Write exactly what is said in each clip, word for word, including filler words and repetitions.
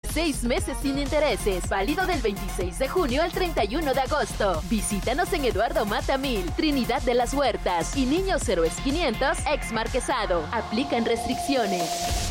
Seis meses sin intereses, válido del veintiséis de junio al treinta y uno de agosto. Visítanos en Eduardo Mata mil, Trinidad de las Huertas y Niños Héroes quinientos, ex Marquesado. Aplican restricciones.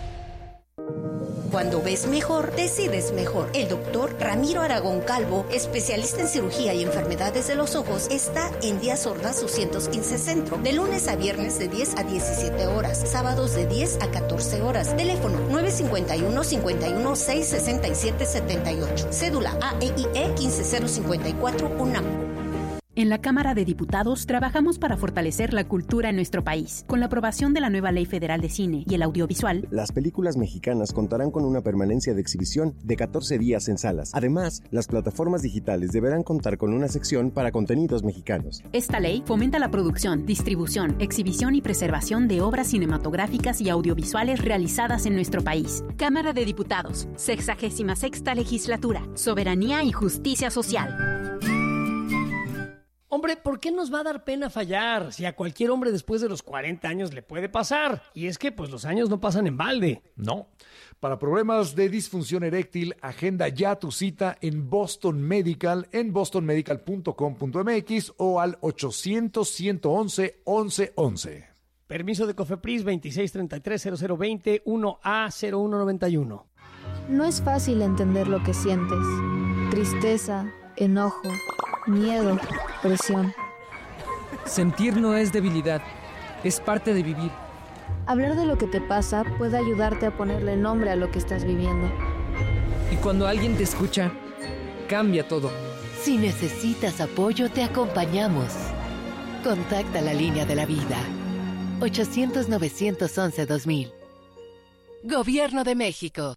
Cuando ves mejor, decides mejor. El doctor Ramiro Aragón Calvo, especialista en cirugía y enfermedades de los ojos, está en Díaz Ordaz doscientos quince Centro, de lunes a viernes de diez a diecisiete horas, sábados de diez a catorce horas. Teléfono nueve cinco uno, cinco uno seis, seis siete siete ocho. Cédula A E I E uno cinco cero cinco cuatro UNAM. En la Cámara de Diputados trabajamos para fortalecer la cultura en nuestro país. Con la aprobación de la nueva Ley Federal de Cine y el Audiovisual, las películas mexicanas contarán con una permanencia de exhibición de catorce días en salas. Además, las plataformas digitales deberán contar con una sección para contenidos mexicanos. Esta ley fomenta la producción, distribución, exhibición y preservación de obras cinematográficas y audiovisuales realizadas en nuestro país. Cámara de Diputados, sexagésima sexta Legislatura, Soberanía y Justicia Social. Hombre, ¿por qué nos va a dar pena fallar? Si a cualquier hombre después de los cuarenta años le puede pasar. Y es que, pues, los años no pasan en balde. No. Para problemas de disfunción eréctil, agenda ya tu cita en Boston Medical, en boston medical punto com punto m x o al ochocientos, ciento once, once once. Permiso de COFEPRIS veintiséis treinta y tres cero cero veinte uno A cero uno noventa y uno. No es fácil entender lo que sientes. Tristeza, enojo, miedo, presión. Sentir no es debilidad, es parte de vivir. Hablar de lo que te pasa puede ayudarte a ponerle nombre a lo que estás viviendo. Y cuando alguien te escucha, cambia todo. Si necesitas apoyo, te acompañamos. Contacta la línea de la vida. ochocientos, novecientos once, dos mil. Gobierno de México.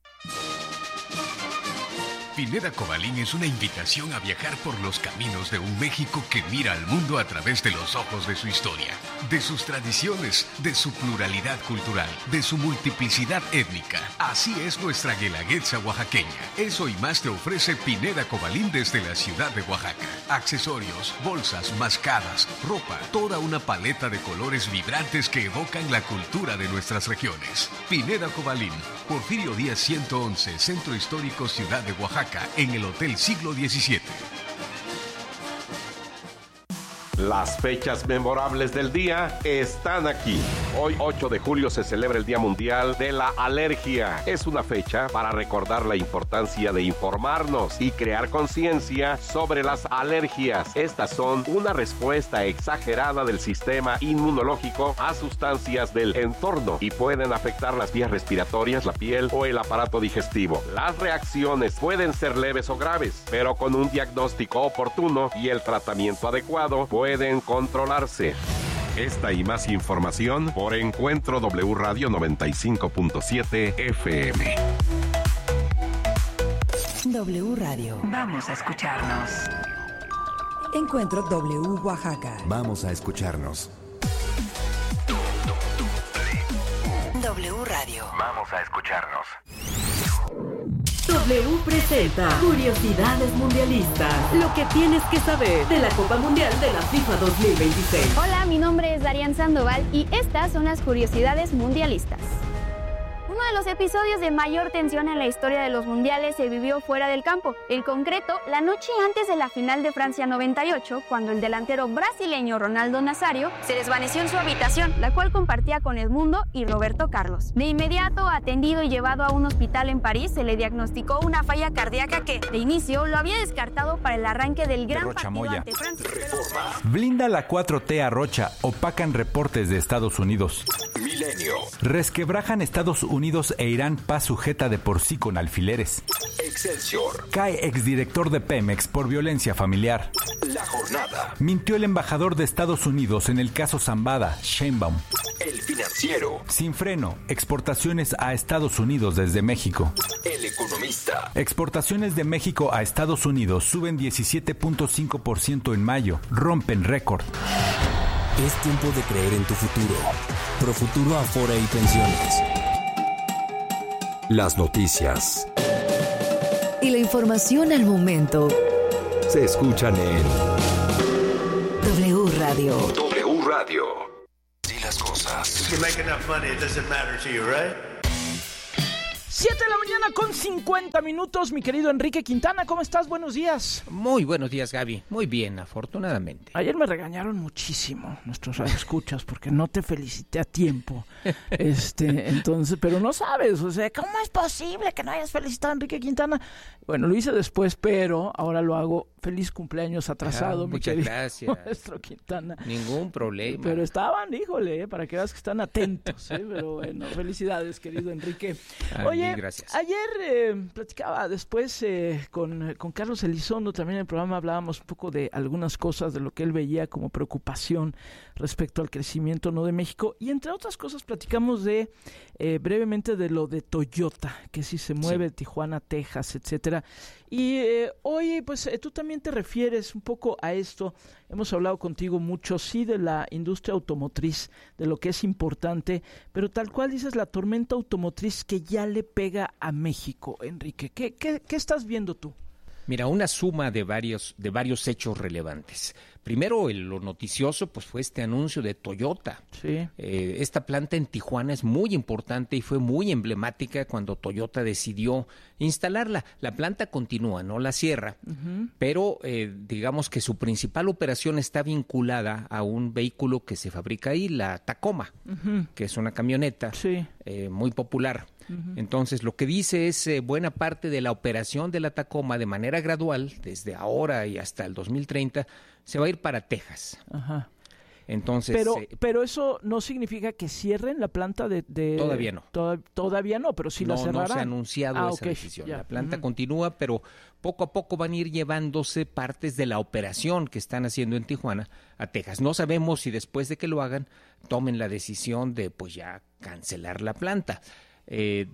Pineda Cobalín es una invitación a viajar por los caminos de un México que mira al mundo a través de los ojos de su historia, de sus tradiciones, de su pluralidad cultural, de su multiplicidad étnica. Así es nuestra guelaguetza oaxaqueña. Eso y más te ofrece Pineda Cobalín desde la ciudad de Oaxaca. Accesorios, bolsas, mascadas, ropa, toda una paleta de colores vibrantes que evocan la cultura de nuestras regiones. Pineda Cobalín, Porfirio Díaz ciento once, Centro Histórico Ciudad de Oaxaca, en el Hotel Siglo diecisiete. Las fechas memorables del día están aquí. Hoy, ocho de julio, se celebra el Día Mundial de la Alergia. Es una fecha para recordar la importancia de informarnos y crear conciencia sobre las alergias. Estas son una respuesta exagerada del sistema inmunológico a sustancias del entorno y pueden afectar las vías respiratorias, la piel o el aparato digestivo. Las reacciones pueden ser leves o graves, pero con un diagnóstico oportuno y el tratamiento adecuado pueden controlarse. Esta y más información por Encuentro W Radio noventa y cinco punto siete F M. W Radio. Vamos a escucharnos. Encuentro W Oaxaca. Vamos a escucharnos. W Radio. Vamos a escucharnos. W presenta Curiosidades Mundialistas. Lo que tienes que saber de la Copa Mundial de la FIFA dos mil veintiséis. Hola, mi nombre es Darian Sandoval y estas son las Curiosidades Mundialistas. Uno de los episodios de mayor tensión en la historia de los mundiales se vivió fuera del campo. En concreto, la noche antes de la final de Francia noventa y ocho, cuando el delantero brasileño Ronaldo Nazario se desvaneció en su habitación, la cual compartía con Edmundo y Roberto Carlos. De inmediato, atendido y llevado a un hospital en París, se le diagnosticó una falla cardíaca que, de inicio, lo había descartado para el arranque del gran Rocha partido Moya. ante Francia. Blinda la cuatro T a Rocha, opacan reportes de Estados Unidos. Milenio. Resquebrajan Estados Unidos e Irán paz sujeta de por sí con alfileres. Excelsior. Cae exdirector de Pemex por violencia familiar. La jornada. Mintió el embajador de Estados Unidos en el caso Zambada, Sheinbaum. El financiero. Sin freno, exportaciones a Estados Unidos desde México. El economista. Exportaciones de México a Estados Unidos suben diecisiete punto cinco por ciento en mayo, rompen récord. Es tiempo de creer en tu futuro. Profuturo Afore y Pensiones. Las noticias. Y la información al momento. Se escuchan en W Radio. W Radio. Y las cosas. You make enough money, it doesn't matter to you, right? siete de la mañana con cincuenta minutos, mi querido Enrique Quintana, ¿cómo estás? Buenos días. Muy buenos días, Gaby. Muy bien, afortunadamente. Ayer me regañaron muchísimo nuestros radioescuchas porque no te felicité a tiempo. Este, entonces, pero no sabes, o sea, ¿cómo es posible que no hayas felicitado a Enrique Quintana? Bueno, lo hice después, pero ahora lo hago. Feliz cumpleaños atrasado, ah, mi muchas querido gracias. Maestro Quintana. Ningún problema. Pero estaban, híjole, eh, para que veas que están atentos, ¿eh? Pero bueno, felicidades, querido Enrique. Ah, Oye, gracias. ayer eh, platicaba después eh, con, con Carlos Elizondo, también en el programa hablábamos un poco de algunas cosas, de lo que él veía como preocupación respecto al crecimiento no de México, y entre otras cosas platicamos de eh, brevemente de lo de Toyota, que si se mueve sí. Tijuana, Texas, etcétera. Y eh, hoy, pues eh, tú también te refieres un poco a esto. Hemos hablado contigo mucho, sí, de la industria automotriz, de lo que es importante, pero tal cual dices, la tormenta automotriz que ya le pega a México, Enrique. ¿Qué, qué, qué estás viendo tú? Mira, una suma de varios, de varios hechos relevantes. Primero, el, lo noticioso pues fue este anuncio de Toyota. Sí. Eh, esta planta en Tijuana es muy importante y fue muy emblemática cuando Toyota decidió instalarla. La planta continúa, no la cierra, uh-huh. pero eh, digamos que su principal operación está vinculada a un vehículo que se fabrica ahí, la Tacoma, uh-huh. que es una camioneta sí. eh, muy popular. Uh-huh. Entonces, lo que dice es eh, buena parte de la operación de la Tacoma de manera gradual, desde ahora y hasta el dos mil treinta, se va a ir para Texas. Ajá. Entonces, pero, eh, pero eso no significa que cierren la planta de... de todavía no. To- todavía no, pero sí no, la cerrarán. No se ha anunciado ah, esa okay. decisión. Ya. La planta uh-huh. continúa, pero poco a poco van a ir llevándose partes de la operación que están haciendo en Tijuana a Texas. No sabemos si después de que lo hagan, tomen la decisión de pues ya cancelar la planta. Eh,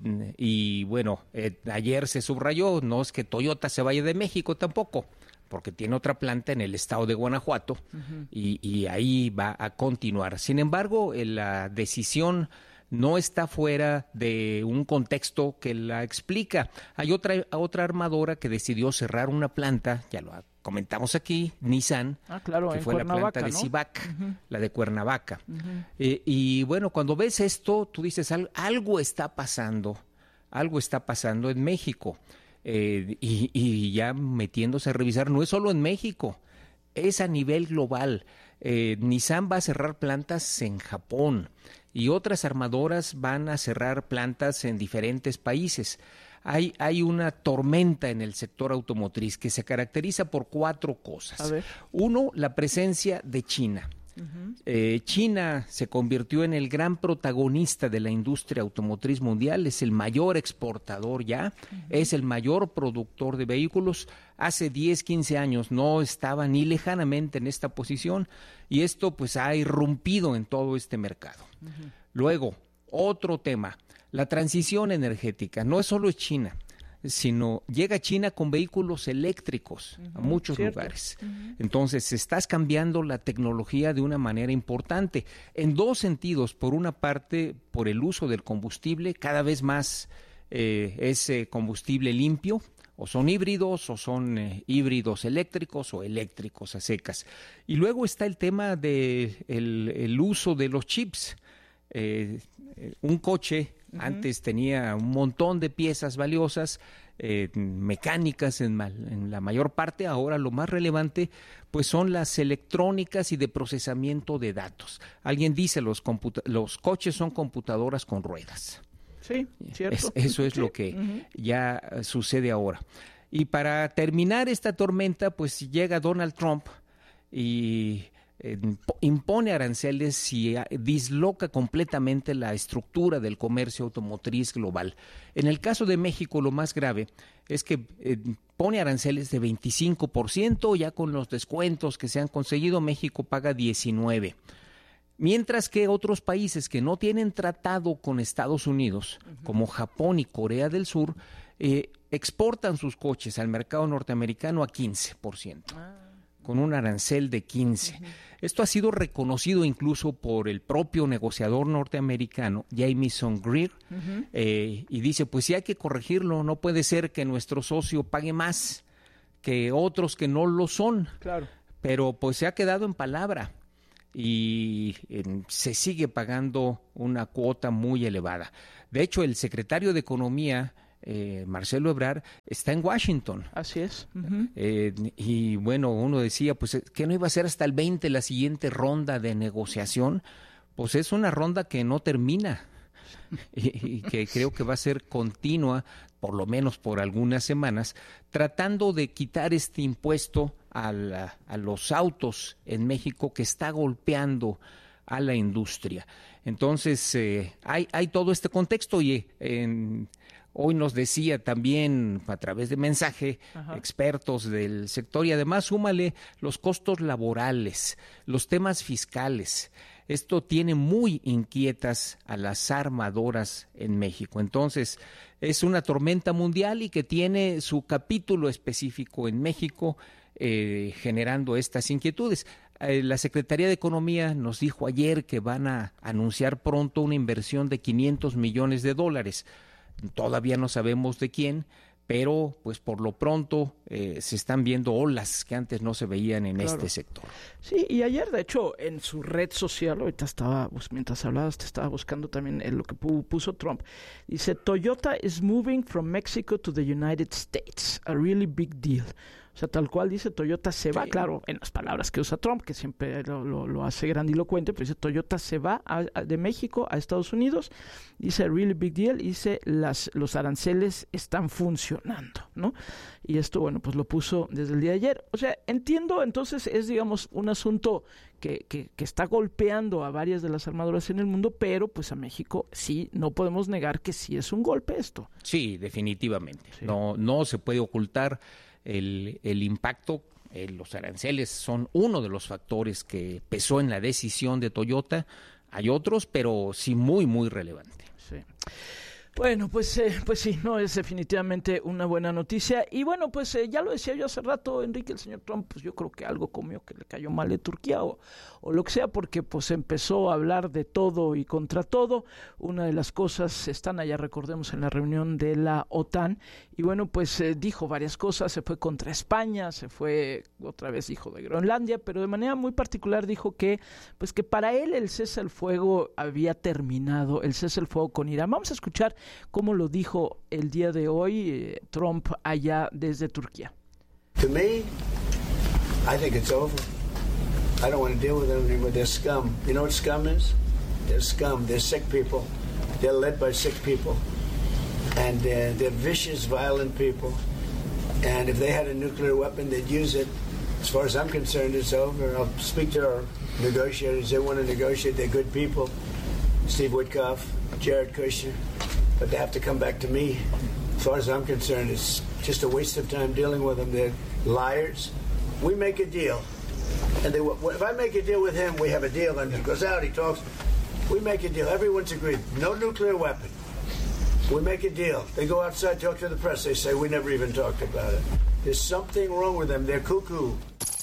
y bueno, eh, ayer se subrayó, no es que Toyota se vaya de México tampoco, porque tiene otra planta en el estado de Guanajuato uh-huh. y, y ahí va a continuar. Sin embargo, eh, la decisión no está fuera de un contexto que la explica. Hay otra, otra armadora que decidió cerrar una planta, ya lo comentamos aquí, Nissan, ah, claro, que fue la planta de ¿no? Civac, uh-huh. la de Cuernavaca. Uh-huh. Eh, y bueno, cuando ves esto, tú dices, Al, algo está pasando, algo está pasando en México. Eh, y, y ya metiéndose a revisar, no es solo en México, es a nivel global. Eh, Nissan va a cerrar plantas en Japón y otras armadoras van a cerrar plantas en diferentes países. Hay, hay una tormenta en el sector automotriz que se caracteriza por cuatro cosas. A ver. Uno, la presencia de China. Uh-huh. Eh, China se convirtió en el gran protagonista de la industria automotriz mundial, es el mayor exportador ya, uh-huh. es el mayor productor de vehículos. Hace diez, quince años no estaba ni lejanamente en esta posición y esto pues ha irrumpido en todo este mercado. Uh-huh. Luego, otro tema, la transición energética. No es solo China, sino llega China con vehículos eléctricos uh-huh, a muchos cierto. lugares. Uh-huh. Entonces, estás cambiando la tecnología de una manera importante, en dos sentidos. Por una parte, por el uso del combustible, cada vez más eh, es eh, combustible limpio, o son híbridos, o son eh, híbridos eléctricos, o eléctricos a secas. Y luego está el tema de el, el uso de los chips. Eh, un coche uh-huh. antes tenía un montón de piezas valiosas, eh, mecánicas en, mal, en la mayor parte. Ahora lo más relevante pues son las electrónicas y de procesamiento de datos. Alguien dice los computa- los coches son computadoras con ruedas. Sí, cierto. Es, eso es sí. lo que uh-huh. ya sucede ahora. Y para terminar esta tormenta pues llega Donald Trump y Eh, impone aranceles y disloca completamente la estructura del comercio automotriz global. En el caso de México, lo más grave es que eh, pone aranceles de veinticinco por ciento, ya con los descuentos que se han conseguido, México paga diecinueve por ciento. Mientras que otros países que no tienen tratado con Estados Unidos, uh-huh. como Japón y Corea del Sur, eh, exportan sus coches al mercado norteamericano a quince por ciento. Ah. Con un arancel de quince. Uh-huh. Esto ha sido reconocido incluso por el propio negociador norteamericano, Jamieson Greer, uh-huh. eh, y dice, pues sí hay que corregirlo, no puede ser que nuestro socio pague más que otros que no lo son. Claro. Pero pues se ha quedado en palabra. y eh, se sigue pagando una cuota muy elevada. De hecho, el secretario de Economía, eh, Marcelo Ebrard, está en Washington. Así es. Uh-huh. Eh, y bueno, uno decía, pues, que no iba a ser hasta el veinte la siguiente ronda de negociación. Pues es una ronda que no termina y, y que creo que va a ser continua, por lo menos por algunas semanas, tratando de quitar este impuesto a, la, a los autos en México que está golpeando a la industria. Entonces, eh, hay, hay todo este contexto y en, hoy nos decía también a través de mensaje Ajá. expertos del sector y además súmale los costos laborales, los temas fiscales. Esto tiene muy inquietas a las armadoras en México. Entonces, es una tormenta mundial y que tiene su capítulo específico en México, eh, generando estas inquietudes. Eh, la Secretaría de Economía nos dijo ayer que van a anunciar pronto una inversión de quinientos millones de dólares. Todavía no sabemos de quién, pero pues por lo pronto eh, se están viendo olas que antes no se veían en claro. este sector. Sí, y ayer de hecho en su red social, ahorita estaba, pues, mientras hablabas te estaba buscando también en lo que puso Trump, dice Toyota is moving from Mexico to the United States, a really big deal. O sea, tal cual dice Toyota se va, sí. claro, en las palabras que usa Trump, que siempre lo, lo, lo hace grandilocuente, pero dice Toyota se va a, a, de México a Estados Unidos, dice really big deal, dice las, los aranceles están funcionando, ¿no? Y esto, bueno, pues lo puso desde el día de ayer. O sea, entiendo, entonces es, digamos, un asunto que, que, que está golpeando a varias de las armadoras en el mundo, pero pues a México sí, no podemos negar que sí es un golpe esto. Sí, definitivamente. Sí. No, no se puede ocultar El, el impacto. Eh, los aranceles son uno de los factores que pesó en la decisión de Toyota. Hay otros, pero sí muy, muy relevante. Sí. Bueno, pues eh, pues sí, no es definitivamente una buena noticia. Y bueno, pues eh, ya lo decía yo hace rato, Enrique, el señor Trump, pues yo creo que algo comió que le cayó mal de Turquía o, o lo que sea, porque pues empezó a hablar de todo y contra todo. Una de las cosas, están allá, recordemos, en la reunión de la OTAN, y bueno, pues eh, dijo varias cosas, se fue contra España, se fue, otra vez dijo de Groenlandia, pero de manera muy particular dijo que, pues que para él el cese al fuego había terminado, el cese al fuego con Irán. Vamos a escuchar cómo lo dijo el día de hoy eh, Trump allá desde Turquía. To me, I think it's over. I don't want to deal with them anymore. They're scum. You know what scum is? They're scum. They're sick people. They're led by sick people. And uh, they're vicious, violent people. And if they had a nuclear weapon, they'd use it. As far as I'm concerned, it's over. I'll speak to our negotiators. They want to negotiate. They're good people. Steve Witkoff, Jared Kushner. But they have to come back to me. As far as I'm concerned, it's just a waste of time dealing with them. They're liars. We make a deal. And they, if I make a deal with him, we have a deal. And he goes out, he talks. We make a deal. Everyone's agreed. No nuclear weapon. We make a deal. They go outside, talk to the press. They say, we never even talked about it. There's something wrong with them. They're cuckoo.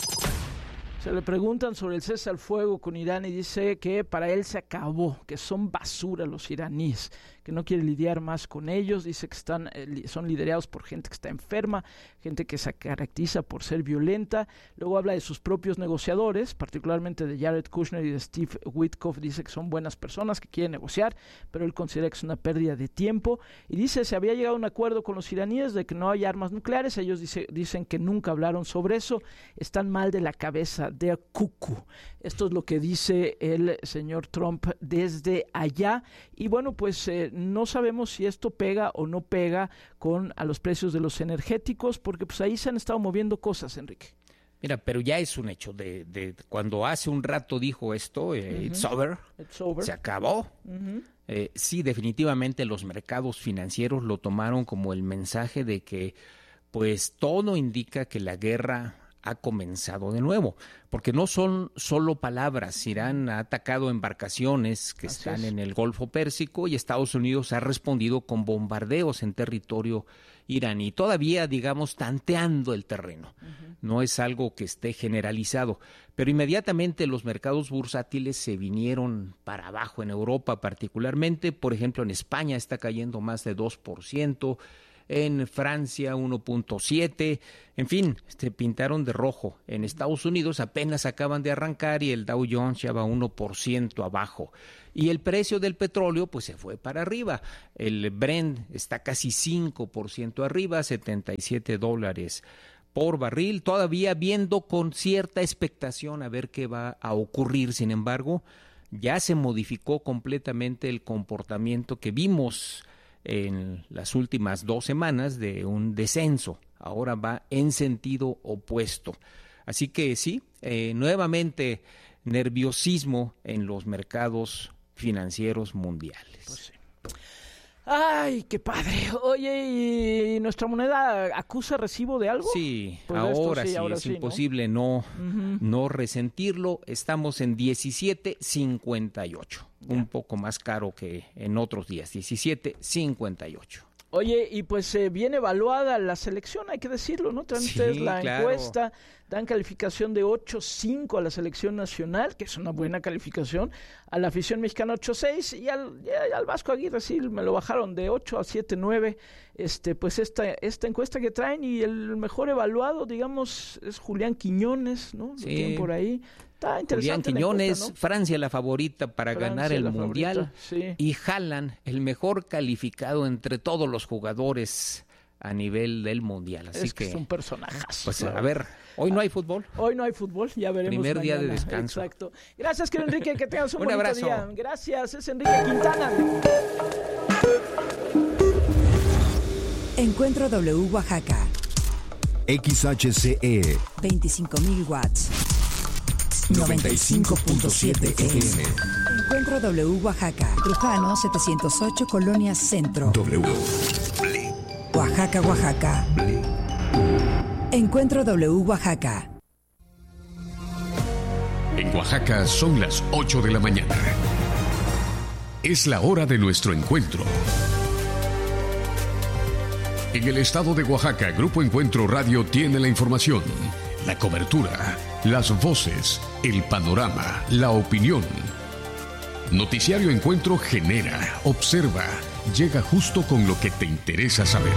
Se le preguntan sobre el cese al fuego con Irán y dice que para él se acabó, que son basura los iraníes, que no quiere lidiar más con ellos. Dice que están eh, son liderados por gente que está enferma, gente que se caracteriza por ser violenta. Luego habla de sus propios negociadores, particularmente de Jared Kushner y de Steve Witkoff. Dice que son buenas personas, que quieren negociar, pero él considera que es una pérdida de tiempo. Y dice, se había llegado a un acuerdo con los iraníes de que no hay armas nucleares. Ellos dice, dicen que nunca hablaron sobre eso. Están mal de la cabeza, de cuckoo. Esto es lo que dice el señor Trump desde allá. Y bueno, pues eh, no sabemos si esto pega o no pega con a los precios de los energéticos, porque pues ahí se han estado moviendo cosas, Enrique. Mira, pero ya es un hecho. De, de cuando hace un rato dijo esto, eh, uh-huh. it's, over, it's over, se acabó. Uh-huh. Eh, sí, definitivamente los mercados financieros lo tomaron como el mensaje de que, pues, todo indica que la guerra ha comenzado de nuevo, porque no son solo palabras. Irán ha atacado embarcaciones que Así están es. en el Golfo Pérsico y Estados Unidos ha respondido con bombardeos en territorio iraní, todavía, digamos, tanteando el terreno. Uh-huh. No es algo que esté generalizado, pero inmediatamente los mercados bursátiles se vinieron para abajo en Europa particularmente. Por ejemplo, en España está cayendo más de dos por ciento. en Francia uno punto siete, en fin, se pintaron de rojo. En Estados Unidos apenas acaban de arrancar y el Dow Jones ya va uno por ciento abajo. Y el precio del petróleo pues se fue para arriba. El Brent está casi cinco por ciento arriba, setenta y siete dólares por barril, todavía viendo con cierta expectación a ver qué va a ocurrir. Sin embargo, ya se modificó completamente el comportamiento que vimos en las últimas dos semanas de un descenso. Ahora va en sentido opuesto. Así que sí, eh, nuevamente nerviosismo en los mercados financieros mundiales. Pues sí. Ay, qué padre. Oye, ¿y nuestra moneda acusa recibo de algo? Sí, pues ahora sí, sí, ahora es sí, imposible no, Uh-huh. no resentirlo. Estamos en diecisiete cincuenta y ocho, un poco más caro que en otros días, diecisiete cincuenta y ocho. Oye, y pues eh, bien evaluada la selección, hay que decirlo, ¿no? Traen Sí, ustedes la claro. encuesta, dan calificación de ocho cinco a la selección nacional, que es una buena calificación, a la afición mexicana ocho seis, y al, y al Vasco Aguirre sí me lo bajaron de ocho a siete nueve, este, pues esta, esta encuesta que traen, y el mejor evaluado, digamos, es Julián Quiñones, ¿no? Lo Sí. tienen por ahí. Está Julián interesante la Quiñones, encuesta, ¿no? Francia la favorita para Francia ganar el la Mundial, favorita, sí. y Haaland, el mejor calificado entre todos los jugadores a nivel del Mundial. Así Es que es un personajazo. pues la a verdad. ver, hoy no hay fútbol. Hoy no hay fútbol, ya veremos Primer día de mañana. descanso. Exacto. Gracias, querido Enrique, que tengas un, Un bonito abrazo. día. Gracias, es Enrique Quintana. Encuentro W Oaxaca, X H C E veinticinco mil watts, noventa y cinco punto siete F M. Encuentro W Oaxaca, Trujano setecientos ocho, Colonia Centro. W. Oaxaca, Oaxaca. Encuentro W Oaxaca. En Oaxaca son las ocho de la mañana. Es la hora de nuestro encuentro. En el estado de Oaxaca, Grupo Encuentro Radio tiene la información, la cobertura, las voces, el panorama, la opinión. Noticiario Encuentro genera, observa, llega justo con lo que te interesa saber.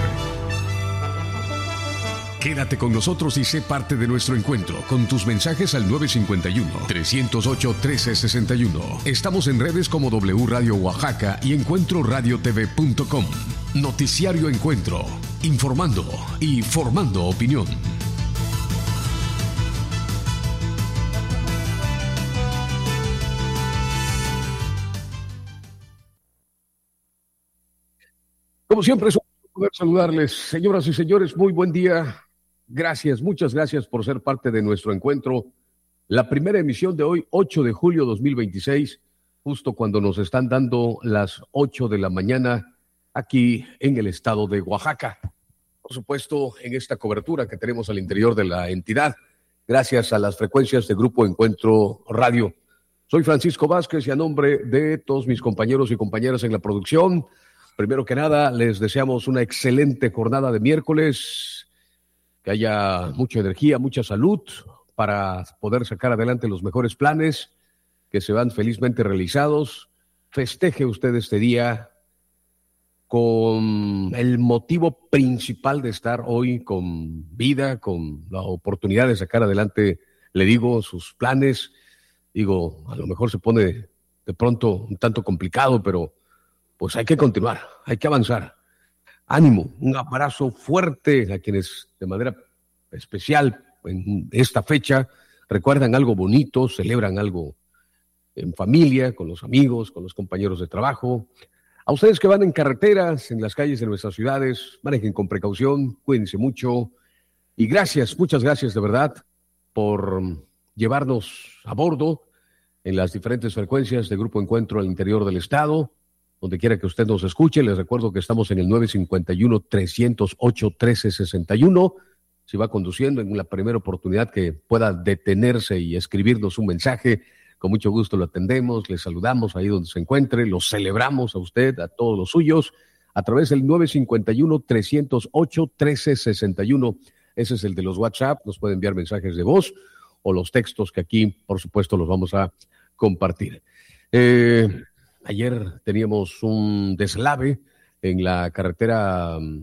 Quédate con nosotros y sé parte de nuestro encuentro con tus mensajes al nueve cinco uno, tres cero ocho, uno tres seis uno. Estamos en redes como W Radio Oaxaca y encuentro radio t v punto com. Noticiario Encuentro, informando y formando opinión. Como siempre, es un poder saludarles. Señoras y señores, muy buen día. Gracias, muchas gracias por ser parte de nuestro encuentro. La primera emisión de hoy, ocho de julio de dos mil veintiséis, justo cuando nos están dando las ocho de la mañana aquí en el estado de Oaxaca. Por supuesto, en esta cobertura que tenemos al interior de la entidad, gracias a las frecuencias de Grupo Encuentro Radio. Soy Francisco Vázquez y a nombre de todos mis compañeros y compañeras en la producción, primero que nada, les deseamos una excelente jornada de miércoles, que haya mucha energía, mucha salud para poder sacar adelante los mejores planes, que se van felizmente realizados. Festeje usted este día con el motivo principal de estar hoy con vida, con la oportunidad de sacar adelante, le digo, sus planes. Digo, a lo mejor se pone de pronto un tanto complicado, pero pues hay que continuar, hay que avanzar. Ánimo, un abrazo fuerte a quienes de manera especial en esta fecha recuerdan algo bonito, celebran algo en familia, con los amigos, con los compañeros de trabajo. A ustedes que van en carreteras, en las calles de nuestras ciudades, manejen con precaución, cuídense mucho. Y gracias, muchas gracias de verdad por llevarnos a bordo en las diferentes frecuencias de Grupo Encuentro al interior del estado. Donde quiera que usted nos escuche, les recuerdo que estamos en el nueve cinco uno, tres cero ocho, uno tres seis uno. Si va conduciendo, en la primera oportunidad que pueda detenerse y escribirnos un mensaje, con mucho gusto lo atendemos, le saludamos ahí donde se encuentre, lo celebramos a usted, a todos los suyos, a través del nueve cinco uno, tres cero ocho, uno tres seis uno. Ese es el de los WhatsApp, nos puede enviar mensajes de voz o los textos que aquí, por supuesto, los vamos a compartir. Eh... Ayer teníamos un deslave en la carretera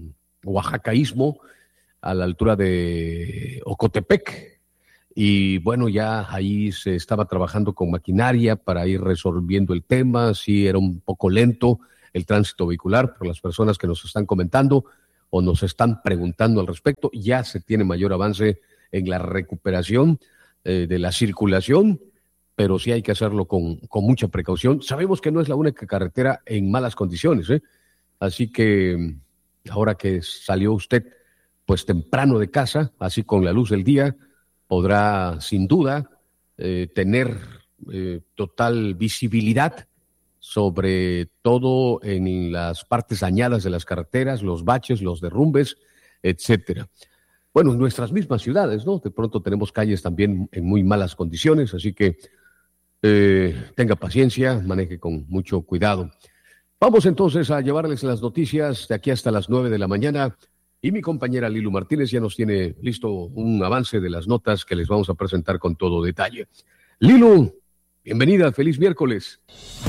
Oaxacaísmo, a la altura de Ocotepec. Y bueno, ya ahí se estaba trabajando con maquinaria para ir resolviendo el tema. Sí, era un poco lento el tránsito vehicular por las personas que nos están comentando o nos están preguntando al respecto. Ya se tiene mayor avance en la recuperación eh, de la circulación, pero sí hay que hacerlo con, con mucha precaución. Sabemos que no es la única carretera en malas condiciones, ¿eh? Así que ahora que salió usted pues temprano de casa, así con la luz del día, podrá sin duda eh, tener eh, total visibilidad sobre todo en las partes dañadas de las carreteras, los baches, los derrumbes, etcétera. Bueno, en nuestras mismas ciudades, ¿no? De pronto tenemos calles también en muy malas condiciones, así que eh, tenga paciencia, maneje con mucho cuidado. Vamos entonces a llevarles las noticias de aquí hasta las nueve de la mañana. Y mi compañera Lilu Martínez ya nos tiene listo un avance de las notas que les vamos a presentar con todo detalle. Lilu, bienvenida, feliz miércoles.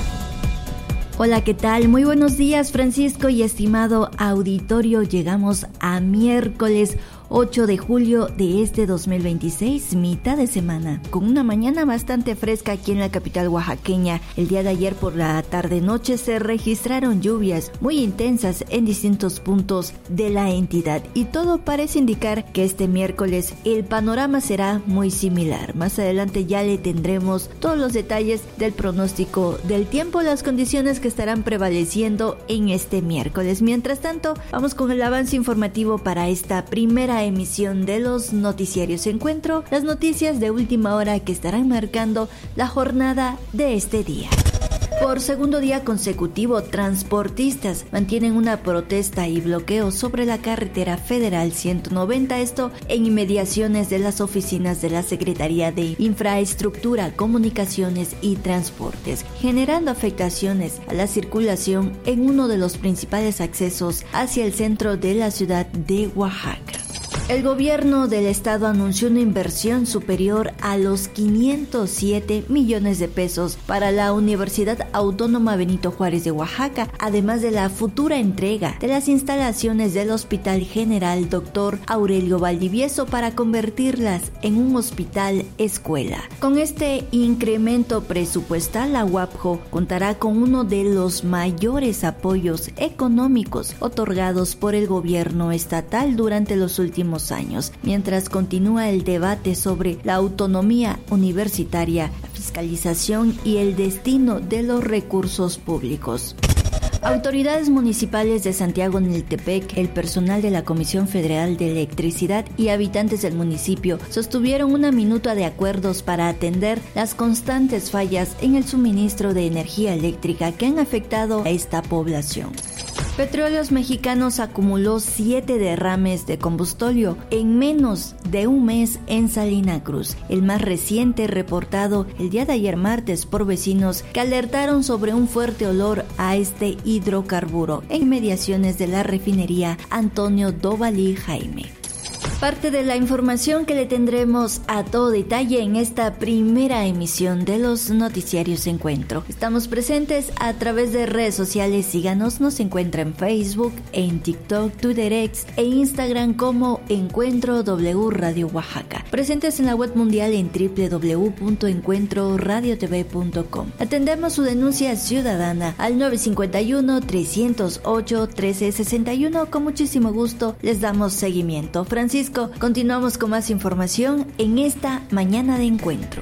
Hola, ¿qué tal? Muy buenos días, Francisco y estimado auditorio. Llegamos a miércoles ocho de julio de este dos mil veintiséis, mitad de semana, con una mañana bastante fresca aquí en la capital oaxaqueña. El día de ayer por la tarde-noche se registraron lluvias muy intensas en distintos puntos de la entidad y todo parece indicar que este miércoles el panorama será muy similar. Más adelante ya le tendremos todos los detalles del pronóstico del tiempo, las condiciones que estarán prevaleciendo en este miércoles. Mientras tanto, vamos con el avance informativo para esta primera emisión de los noticiarios Encuentro, las noticias de última hora que estarán marcando la jornada de este día. Por segundo día consecutivo, transportistas mantienen una protesta y bloqueo sobre la carretera federal ciento noventa, esto en inmediaciones de las oficinas de la Secretaría de Infraestructura, Comunicaciones y Transportes, generando afectaciones a la circulación en uno de los principales accesos hacia el centro de la ciudad de Oaxaca. El gobierno del estado anunció una inversión superior a los quinientos siete millones de pesos para la Universidad Autónoma Benito Juárez de Oaxaca, además de la futura entrega de las instalaciones del Hospital General Doctor Aurelio Valdivieso para convertirlas en un hospital escuela. Con este incremento presupuestal, la U A P J O contará con uno de los mayores apoyos económicos otorgados por el gobierno estatal durante los últimos años, mientras continúa el debate sobre la autonomía universitaria, la fiscalización y el destino de los recursos públicos. Autoridades municipales de Santiago Niltepec, el personal de la Comisión Federal de Electricidad y habitantes del municipio sostuvieron una minuta de acuerdos para atender las constantes fallas en el suministro de energía eléctrica que han afectado a esta población. Petróleos Mexicanos acumuló siete derrames de combustóleo en menos de un mes en Salina Cruz, el más reciente reportado el día de ayer martes por vecinos que alertaron sobre un fuerte olor a este hidrocarburo en inmediaciones de la refinería Antonio Dovalí Jaime. Parte de la información que le tendremos a todo detalle en esta primera emisión de los noticiarios Encuentro. Estamos presentes a través de redes sociales. Síganos, nos encuentra en Facebook, en TikTok, Twitter X e Instagram como Encuentro W Radio Oaxaca. Presentes en la web mundial en doble u doble u doble u punto encuentro radio t v punto com. Atendemos su denuncia ciudadana al nueve cinco uno, tres cero ocho, uno tres seis uno. Con muchísimo gusto les damos seguimiento. Francisco, continuamos con más información en esta mañana de Encuentro.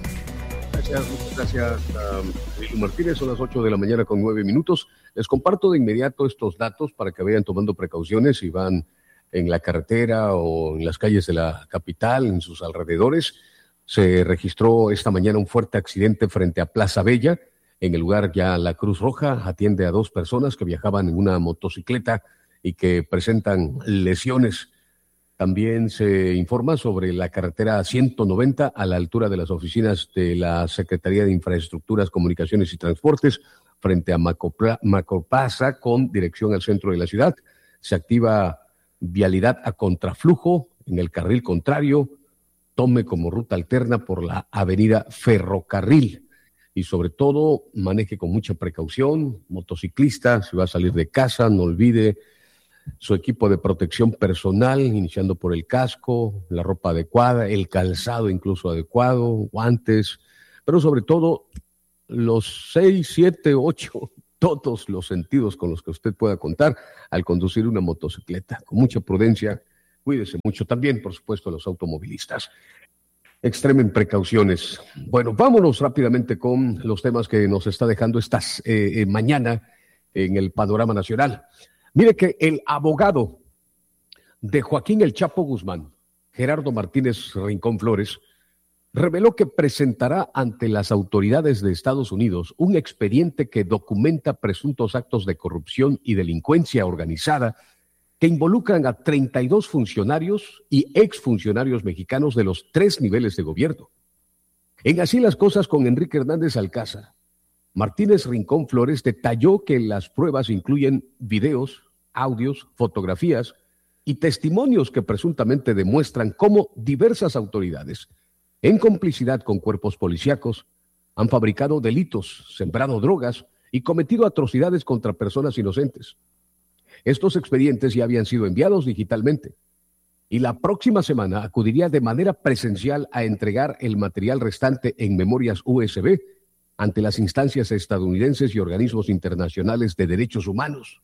Gracias, muchas gracias a Lilu Martínez. Son las ocho de la mañana con nueve minutos. Les comparto de inmediato estos datos para que vayan tomando precauciones si van en la carretera o en las calles de la capital, en sus alrededores. Se registró esta mañana un fuerte accidente frente a Plaza Bella. En el lugar ya la Cruz Roja atiende a dos personas que viajaban en una motocicleta y que presentan lesiones. También se informa sobre la carretera ciento noventa a la altura de las oficinas de la Secretaría de Infraestructuras, Comunicaciones y Transportes frente a Macopla, Macoplaza con dirección al centro de la ciudad. Se activa vialidad a contraflujo en el carril contrario. Tome como ruta alterna por la avenida Ferrocarril y sobre todo maneje con mucha precaución. Motociclista, si va a salir de casa, no olvide su equipo de protección personal, iniciando por el casco, la ropa adecuada, el calzado incluso adecuado, guantes, pero sobre todo los seis, siete, ocho, todos los sentidos con los que usted pueda contar al conducir una motocicleta. Con mucha prudencia, cuídese mucho también, por supuesto, los automovilistas. Extremen precauciones. Bueno, vámonos rápidamente con los temas que nos está dejando esta eh, eh, mañana en el panorama nacional. Mire que el abogado de Joaquín El Chapo Guzmán, Gerardo Martínez Rincón Flores, reveló que presentará ante las autoridades de Estados Unidos un expediente que documenta presuntos actos de corrupción y delincuencia organizada que involucran a treinta y dos funcionarios y exfuncionarios mexicanos de los tres niveles de gobierno. En Así las Cosas con Enrique Hernández Alcázar, Martínez Rincón Flores detalló que las pruebas incluyen videos, audios, fotografías y testimonios que presuntamente demuestran cómo diversas autoridades, en complicidad con cuerpos policíacos, han fabricado delitos, sembrado drogas y cometido atrocidades contra personas inocentes. Estos expedientes ya habían sido enviados digitalmente y la próxima semana acudiría de manera presencial a entregar el material restante en memorias U S B ante las instancias estadounidenses y organismos internacionales de derechos humanos.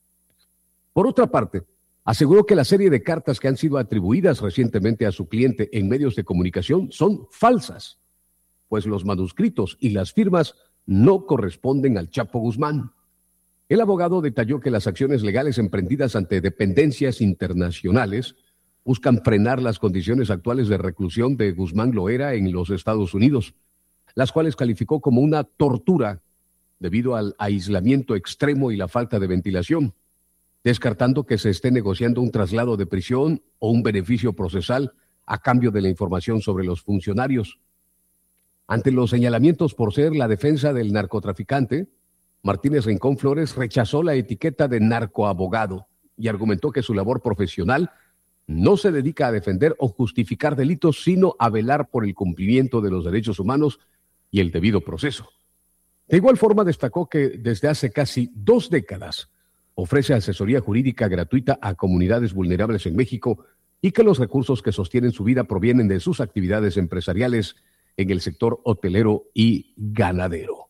Por otra parte, aseguró que la serie de cartas que han sido atribuidas recientemente a su cliente en medios de comunicación son falsas, pues los manuscritos y las firmas no corresponden al Chapo Guzmán. El abogado detalló que las acciones legales emprendidas ante dependencias internacionales buscan frenar las condiciones actuales de reclusión de Guzmán Loera en los Estados Unidos, las cuales calificó como una tortura debido al aislamiento extremo y la falta de ventilación, descartando que se esté negociando un traslado de prisión o un beneficio procesal a cambio de la información sobre los funcionarios. Ante los señalamientos por ser la defensa del narcotraficante, Martínez Rincón Flores rechazó la etiqueta de narcoabogado y argumentó que su labor profesional no se dedica a defender o justificar delitos, sino a velar por el cumplimiento de los derechos humanos y el debido proceso. De igual forma, destacó que desde hace casi dos décadas ofrece asesoría jurídica gratuita a comunidades vulnerables en México y que los recursos que sostienen su vida provienen de sus actividades empresariales en el sector hotelero y ganadero.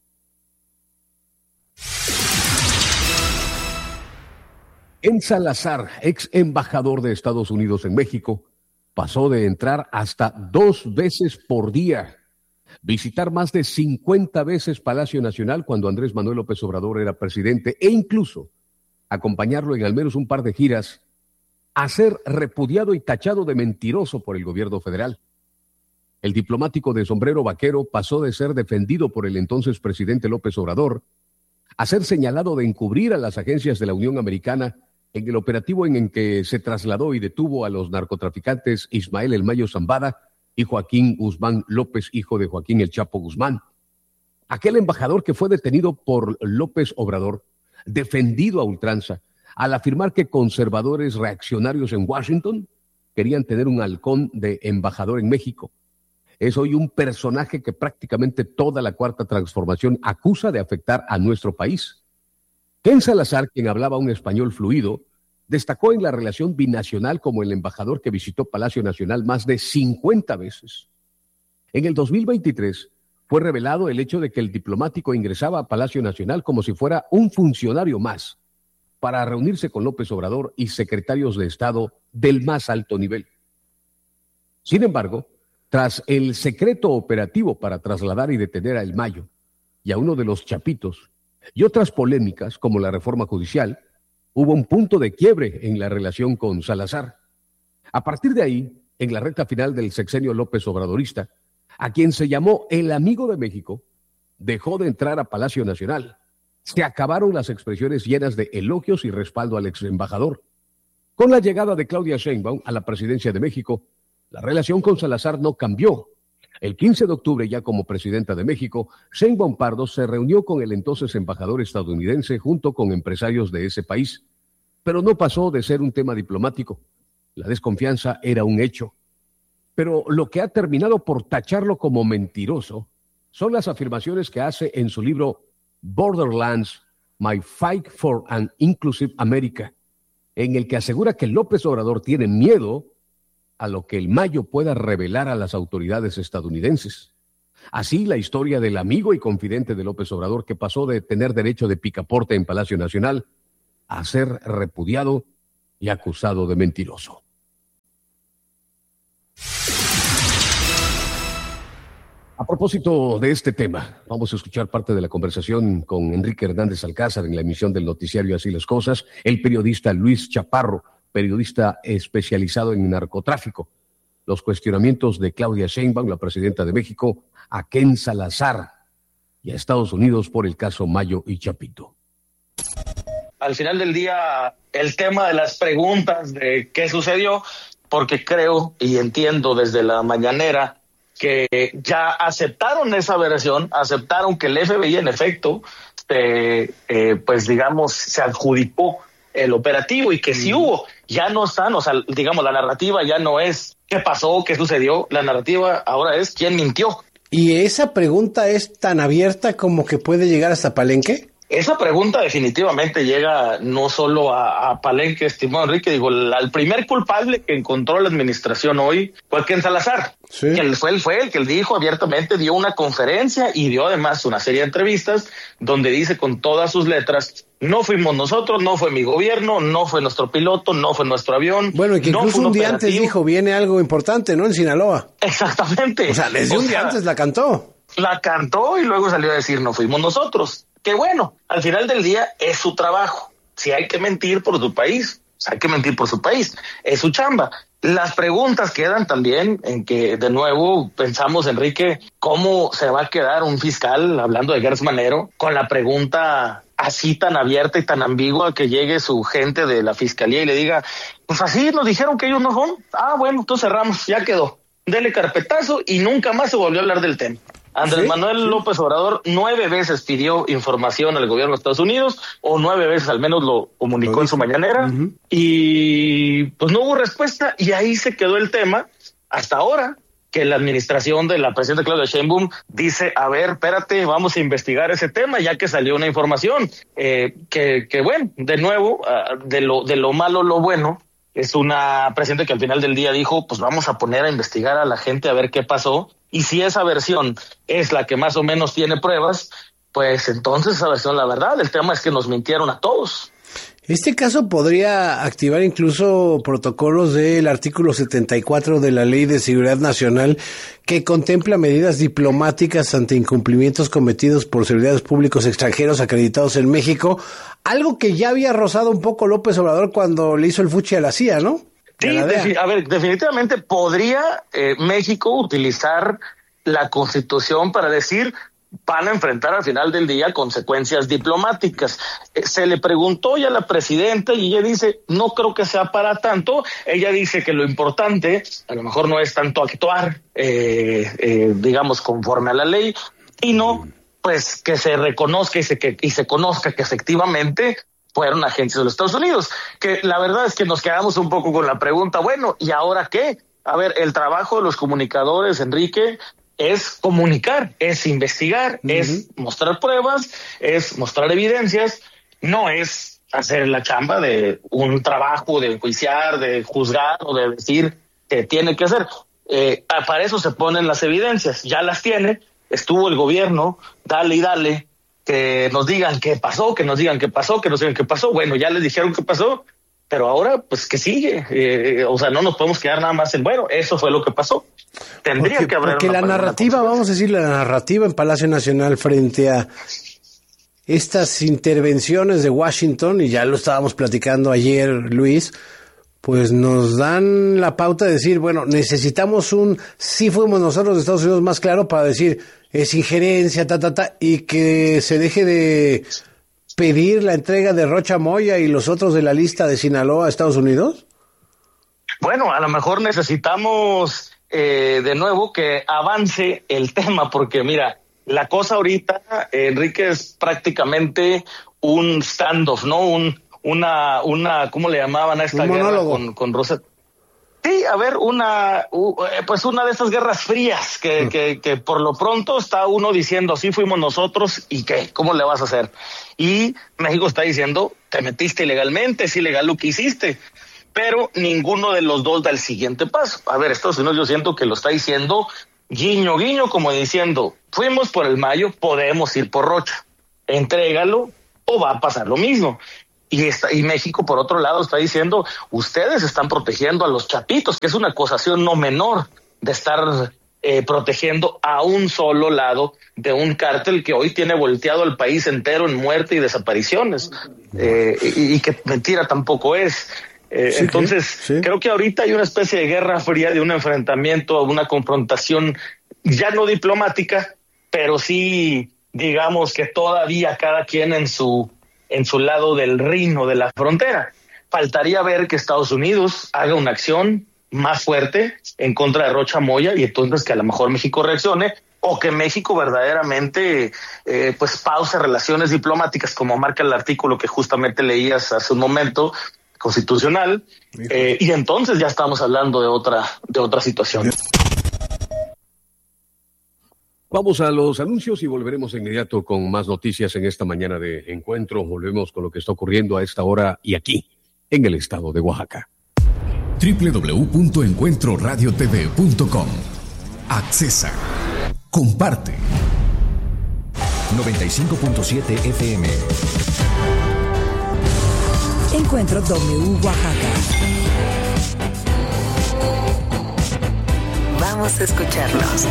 En Salazar, ex embajador de Estados Unidos en México, pasó de entrar hasta dos veces por día, visitar más de cincuenta veces Palacio Nacional cuando Andrés Manuel López Obrador era presidente e incluso acompañarlo en al menos un par de giras, a ser repudiado y tachado de mentiroso por el gobierno federal. El diplomático de sombrero vaquero pasó de ser defendido por el entonces presidente López Obrador a ser señalado de encubrir a las agencias de la Unión Americana en el operativo en el que se trasladó y detuvo a los narcotraficantes Ismael El Mayo Zambada y Joaquín Guzmán López, hijo de Joaquín El Chapo Guzmán. Aquel embajador que fue detenido por López Obrador, defendido a ultranza, al afirmar que conservadores reaccionarios en Washington querían tener un halcón de embajador en México. Es hoy un personaje que prácticamente toda la Cuarta Transformación acusa de afectar a nuestro país. Ken Salazar, quien hablaba un español fluido, destacó en la relación binacional como el embajador que visitó Palacio Nacional más de cincuenta veces. En el dos mil veintitrés fue revelado el hecho de que el diplomático ingresaba a Palacio Nacional como si fuera un funcionario más, para reunirse con López Obrador y secretarios de Estado del más alto nivel. Sin embargo, tras el secreto operativo para trasladar y detener a El Mayo y a uno de los chapitos, y otras polémicas como la reforma judicial, hubo un punto de quiebre en la relación con Salazar. A partir de ahí, en la recta final del sexenio López Obradorista, a quien se llamó el amigo de México, dejó de entrar a Palacio Nacional. Se acabaron las expresiones llenas de elogios y respaldo al ex embajador. Con la llegada de Claudia Sheinbaum a la presidencia de México, la relación con Salazar no cambió. El quince de octubre, ya como presidenta de México, Sheinbaum Pardo se reunió con el entonces embajador estadounidense junto con empresarios de ese país. Pero no pasó de ser un tema diplomático. La desconfianza era un hecho. Pero lo que ha terminado por tacharlo como mentiroso son las afirmaciones que hace en su libro Borderlands, My Fight for an Inclusive America, en el que asegura que López Obrador tiene miedo a lo que el Mayo pueda revelar a las autoridades estadounidenses. Así, la historia del amigo y confidente de López Obrador, que pasó de tener derecho de picaporte en Palacio Nacional a ser repudiado y acusado de mentiroso. A propósito de este tema, vamos a escuchar parte de la conversación con Enrique Hernández Alcázar en la emisión del noticiario Así las Cosas, el periodista Luis Chaparro, periodista especializado en narcotráfico, los cuestionamientos de Claudia Sheinbaum, la presidenta de México, a Ken Salazar y a Estados Unidos por el caso Mayo y Chapito. Al final del día, el tema de las preguntas de qué sucedió, porque creo y entiendo desde la mañanera que ya aceptaron esa versión, aceptaron que el F B I en efecto, eh, eh, pues digamos, se adjudicó el operativo y que sí hubo, ya no están, o sea, digamos, la narrativa ya no es qué pasó, qué sucedió, la narrativa ahora es quién mintió. ¿Y esa pregunta es tan abierta como que puede llegar hasta Palenque? Esa pregunta definitivamente llega no solo a, a Palenque, estimado Enrique, digo, la, el primer culpable que encontró la administración hoy fue Ken Salazar, sí. que él fue, él fue el que él dijo abiertamente, dio una conferencia y dio además una serie de entrevistas donde dice con todas sus letras, no fuimos nosotros, no fue mi gobierno, no fue nuestro piloto, no fue nuestro avión. Bueno, y que incluso no un, un día antes dijo, viene algo importante, ¿no? En Sinaloa. Exactamente. O sea, desde o un sea, día antes la cantó. La cantó y luego salió a decir, no fuimos nosotros. Que bueno, al final del día es su trabajo. Si hay que mentir por su país, hay que mentir por su país. Es su chamba. Las preguntas quedan también en que, de nuevo, pensamos, Enrique, cómo se va a quedar un fiscal, hablando de Gertz Manero, con la pregunta así tan abierta y tan ambigua que llegue su gente de la fiscalía y le diga, pues así nos dijeron que ellos no son. Ah, bueno, entonces cerramos, ya quedó. Dele carpetazo y nunca más se volvió a hablar del tema. Andrés ¿Sí? Manuel López Obrador nueve veces pidió información al gobierno de Estados Unidos, o nueve veces al menos lo comunicó ¿Lo en su mañanera, uh-huh. y pues no hubo respuesta, y ahí se quedó el tema hasta ahora, que la administración de la presidenta Claudia Sheinbaum dice, a ver, espérate, vamos a investigar ese tema, ya que salió una información, eh, que, que bueno, de nuevo, uh, de lo, de lo malo lo bueno, es una presidenta que al final del día dijo, pues vamos a poner a investigar a la gente a ver qué pasó, y si esa versión es la que más o menos tiene pruebas, pues entonces esa versión la verdad. El tema es que nos mintieron a todos. Este caso podría activar incluso protocolos del artículo setenta y cuatro de la Ley de Seguridad Nacional, que contempla medidas diplomáticas ante incumplimientos cometidos por servidores públicos extranjeros acreditados en México, algo que ya había rozado un poco López Obrador cuando le hizo el fuchi a la C I A, ¿no? Sí, defi- a ver, definitivamente podría eh, México utilizar la Constitución para decir, van a enfrentar al final del día consecuencias diplomáticas. Eh, se le preguntó ya a la presidenta y ella dice, no creo que sea para tanto. Ella dice que lo importante a lo mejor no es tanto actuar, eh, eh, digamos, conforme a la ley, sino pues que se reconozca y se, que, y se conozca que efectivamente fueron agentes de los Estados Unidos. Que la verdad es que nos quedamos un poco con la pregunta, bueno, ¿y ahora qué? A ver, el trabajo de los comunicadores, Enrique, es comunicar, es investigar, uh-huh. es mostrar pruebas, es mostrar evidencias, no es hacer la chamba de un trabajo de enjuiciar, de juzgar o de decir que tiene que hacer. Eh, para eso se ponen las evidencias, ya las tiene, estuvo el gobierno, dale y dale, que nos digan qué pasó, que nos digan qué pasó, que nos digan qué pasó. Bueno, ya les dijeron qué pasó, pero ahora, pues, ¿qué sigue? Eh, o sea, no nos podemos quedar nada más en, bueno, eso fue lo que pasó. Tendría porque, que haber Porque la narrativa, vamos a decir, la narrativa en Palacio Nacional frente a estas intervenciones de Washington, y ya lo estábamos platicando ayer, Luis, pues nos dan la pauta de decir, bueno, necesitamos un sí fuimos nosotros de Estados Unidos más claro para decir, es injerencia, ta, ta, ta, y que se deje de pedir la entrega de Rocha Moya y los otros de la lista de Sinaloa a Estados Unidos? Bueno, a lo mejor necesitamos eh, de nuevo que avance el tema, porque mira, la cosa ahorita, eh, Enrique, es prácticamente un standoff, ¿no? Un, una, una, ¿cómo le llamaban a esta guerra con, con Rosa? Sí, a ver, una uh, pues una de estas guerras frías que, que, que por lo pronto está uno diciendo, sí fuimos nosotros, ¿y qué? ¿Cómo le vas a hacer? Y México está diciendo, te metiste ilegalmente, es ilegal lo que hiciste. Pero ninguno de los dos da el siguiente paso. A ver, Estados Unidos yo siento que lo está diciendo guiño, guiño, como diciendo, fuimos por el Mayo, podemos ir por Rocha. Entrégalo o va a pasar lo mismo. Y, está, y México, por otro lado, está diciendo, ustedes están protegiendo a los chapitos, que es una acusación no menor de estar eh, protegiendo a un solo lado de un cártel que hoy tiene volteado al país entero en muerte y desapariciones. Eh, y, y que mentira tampoco es. Eh, sí, entonces, sí. creo que ahorita hay una especie de guerra fría, de un enfrentamiento, una confrontación ya no diplomática, pero sí, digamos que todavía cada quien en su en su lado del rin o de la frontera. Faltaría ver que Estados Unidos haga una acción más fuerte en contra de Rocha Moya y entonces que a lo mejor México reaccione, o que México verdaderamente eh, pues pause relaciones diplomáticas, como marca el artículo que justamente leías hace un momento, constitucional, eh, y entonces ya estamos hablando de otra, de otra situación. Vamos a los anuncios y volveremos de inmediato con más noticias en esta mañana de encuentro. Volvemos con lo que está ocurriendo a esta hora y aquí, en el estado de Oaxaca. doble u doble u doble u punto encuentro radio t v punto com. Accesa. Comparte. noventa y cinco punto siete F M. Encuentro W Oaxaca. Vamos a escucharnos.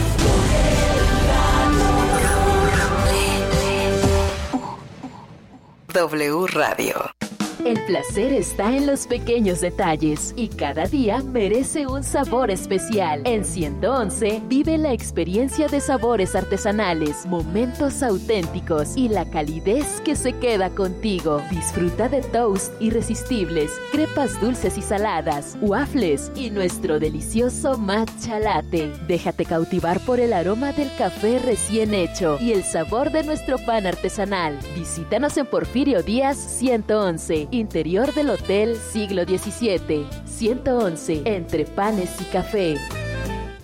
W Radio. El placer está en los pequeños detalles y cada día merece un sabor especial. En ciento once vive la experiencia de sabores artesanales, momentos auténticos y la calidez que se queda contigo. Disfruta de toast irresistibles, crepas dulces y saladas, waffles y nuestro delicioso matcha latte. Déjate cautivar por el aroma del café recién hecho y el sabor de nuestro pan artesanal. Visítanos en Porfirio Díaz ciento once. Interior del Hotel Siglo diecisiete, ciento once, entre panes y café.